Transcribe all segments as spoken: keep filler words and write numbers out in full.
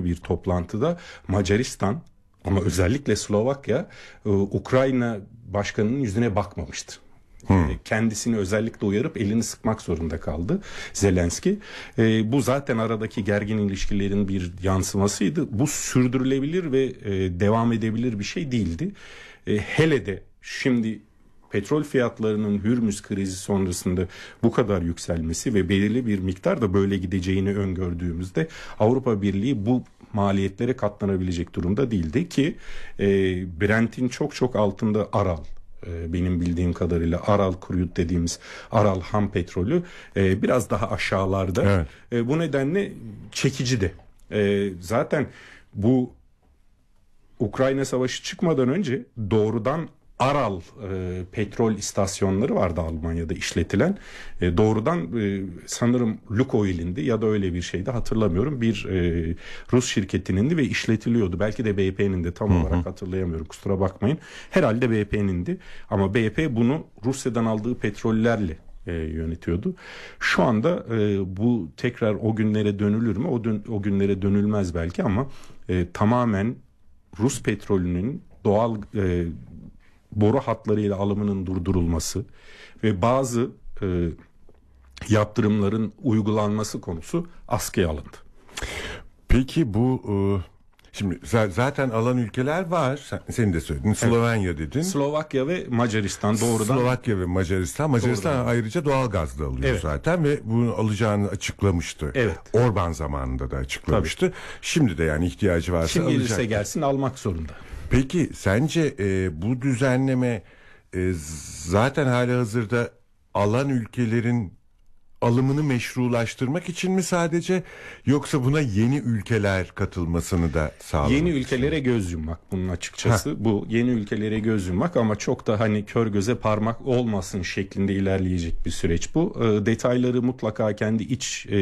bir toplantıda Macaristan ama özellikle Slovakya Ukrayna başkanının yüzüne bakmamıştı. Hmm. Kendisini özellikle uyarıp elini sıkmak zorunda kaldı Zelenski. E, bu zaten aradaki gergin ilişkilerin bir yansımasıydı. Bu sürdürülebilir ve e, devam edebilir bir şey değildi. E, hele de şimdi petrol fiyatlarının Hürmüz krizi sonrasında bu kadar yükselmesi ve belirli bir miktar da böyle gideceğini öngördüğümüzde Avrupa Birliği bu maliyetlere katlanabilecek durumda değildi ki e, Brent'in çok çok altında Aral, e, benim bildiğim kadarıyla Aral crude dediğimiz Aral ham petrolü e, biraz daha aşağılarda. Evet. E, bu nedenle çekici de. E, zaten bu Ukrayna Savaşı çıkmadan önce doğrudan Aral e, petrol istasyonları vardı Almanya'da işletilen. E, doğrudan e, sanırım Lukoil'indi ya da öyle bir şeydi, hatırlamıyorum. Bir e, Rus şirketinindi ve işletiliyordu. Belki de B P'nin de, tam hı hı. olarak hatırlayamıyorum, kusura bakmayın. Herhalde B P'nindi ama B P bunu Rusya'dan aldığı petrollerle e, yönetiyordu. Şu anda e, bu tekrar o günlere dönülür mü? O, dön, o günlere dönülmez belki ama e, tamamen Rus petrolünün doğal e, boru hatlarıyla alımının durdurulması ve bazı e, yaptırımların uygulanması konusu askıya alındı. Peki bu e, şimdi zaten alan ülkeler var. Sen, senin de söyledin. Evet. Slovenya dedin. Slovakya ve Macaristan doğrudan. Slovakya ve Macaristan. Macaristan doğrudan ayrıca doğal gaz da alıyor, evet. zaten ve bunu alacağını açıklamıştı. Evet. Orban zamanında da açıklamıştı. Tabii. Şimdi de yani ihtiyacı varsa Kim alacak. Kim gelirse gelsin almak zorunda. Peki sence e, bu düzenleme e, zaten halihazırda alan ülkelerin alımını meşrulaştırmak için mi sadece, yoksa buna yeni ülkeler katılmasını da sağlamak? Yeni ülkelere göz yummak bunun açıkçası. Heh. Bu yeni ülkelere göz yummak ama çok da hani kör göze parmak olmasın şeklinde ilerleyecek bir süreç bu. E, detayları mutlaka kendi iç e,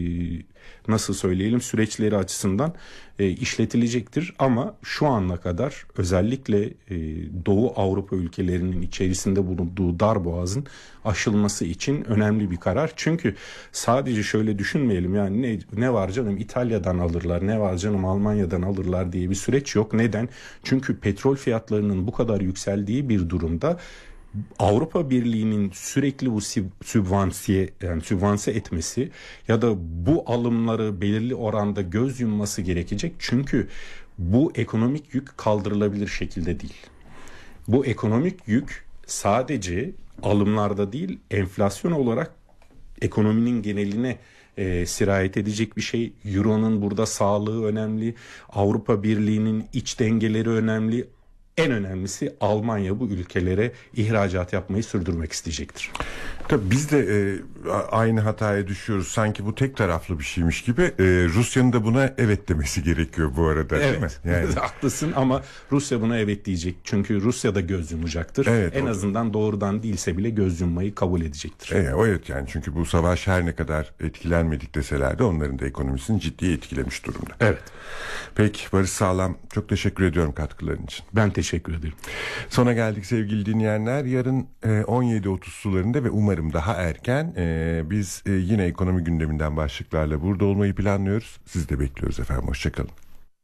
nasıl söyleyelim süreçleri açısından e, işletilecektir ama şu ana kadar özellikle e, Doğu Avrupa ülkelerinin içerisinde bulunduğu darboğazın aşılması için önemli bir karar. Çünkü sadece şöyle düşünmeyelim, yani ne, ne var canım İtalya'dan alırlar, ne var canım Almanya'dan alırlar diye bir süreç yok. Neden? Çünkü petrol fiyatlarının bu kadar yükseldiği bir durumda Avrupa Birliği'nin sürekli bu sübvansiye yani sübvanse etmesi ya da bu alımları belirli oranda göz yumması gerekecek. Çünkü bu ekonomik yük kaldırılabilir şekilde değil. Bu ekonomik yük sadece alımlarda değil, enflasyon olarak ekonominin geneline e, sirayet edecek bir şey. Euro'nun burada sağlığı önemli. Avrupa Birliği'nin iç dengeleri önemli. En önemlisi Almanya bu ülkelere ihracat yapmayı sürdürmek isteyecektir. Tabii biz de e, aynı hataya düşüyoruz. Sanki bu tek taraflı bir şeymiş gibi. E, Rusya'nın da buna evet demesi gerekiyor bu arada, evet, değil mi? Yani haklısın ama Rusya buna evet diyecek. Çünkü Rusya da göz yumacaktır. Evet, en azından doğrudan değilse bile göz yummayı kabul edecektir. Evet, evet yani çünkü bu savaş her ne kadar etkilenmedik deseler de onların da ekonomisini ciddi etkilemiş durumda. Evet. Peki Barış Sağlam, çok teşekkür ediyorum katkıların için. Ben teşekkür ederim. Sona geldik sevgili dinleyenler. Yarın e, on yedi otuz sularında ve umarım daha erken e, biz e, yine ekonomi gündeminden başlıklarla burada olmayı planlıyoruz. Sizi de bekliyoruz efendim. Hoşçakalın.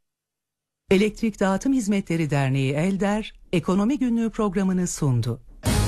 Elektrik Dağıtım Hizmetleri Derneği ELDER, Ekonomi Günlüğü programını sundu.